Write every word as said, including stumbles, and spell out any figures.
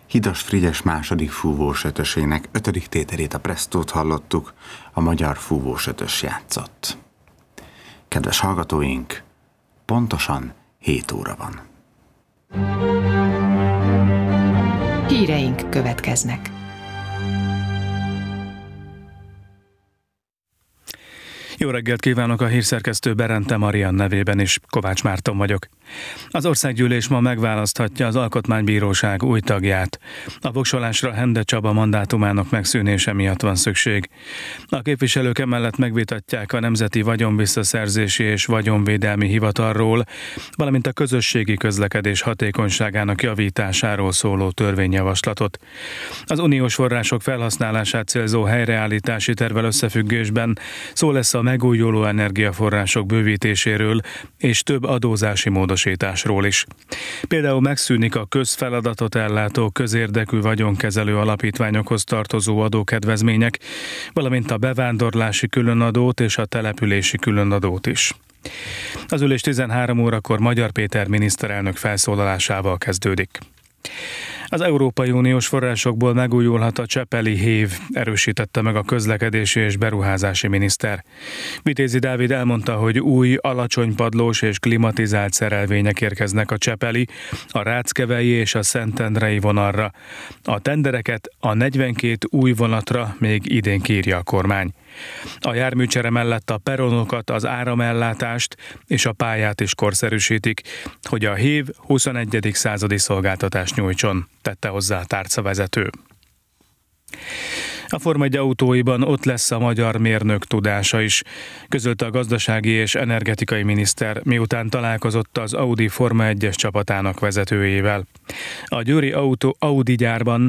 Hidas Frigyes második fúvós ötösének ötödik tételét, a Prestót hallottuk, a magyar fúvós ötös játszott. Kedves hallgatóink, pontosan hét óra van. Híreink következnek. Jó reggelt kívánok, a hírszerkesztő Berente Marian nevében is, Kovács Márton vagyok. Az országgyűlés ma megválaszthatja az Alkotmánybíróság új tagját. A voksolásra Hende Csaba mandátumának megszűnése miatt van szükség. A képviselők emellett megvitatják a Nemzeti Vagyonvisszaszerzési és Vagyonvédelmi Hivatalról, valamint a közösségi közlekedés hatékonyságának javításáról szóló törvényjavaslatot. Az uniós források felhasználását célzó helyreállítási tervvel összefüggésben szó lesz a megújuló energiaforrások bővítéséről és több adózási módosításról is. Például megszűnik a közfeladatot ellátó közérdekű vagyonkezelő alapítványokhoz tartozó adókedvezmények, valamint a bevándorlási különadót és a települési különadót is. Az ülés tizenhárom órakor Magyar Péter miniszterelnök felszólalásával kezdődik. Az Európai Uniós forrásokból megújulhat a csepeli hév, erősítette meg a közlekedési és beruházási miniszter. Vitézi Dávid elmondta, hogy új, alacsonypadlós és klimatizált szerelvények érkeznek a csepeli, a ráckevei és a szentendrei vonalra. A tendereket a negyvenkét új vonatra még idén kiírja a kormány. A járműcsere mellett a peronokat, az áramellátást és a pályát is korszerűsítik, hogy a hév huszonegyedik századi szolgáltatást nyújtson, tette hozzá a tárcavezető. A Forma egy autóiban ott lesz a magyar mérnök tudása is, közölte a gazdasági és energetikai miniszter, miután találkozott az Audi Forma egyes csapatának vezetőjével. A győri Auto Audi gyárban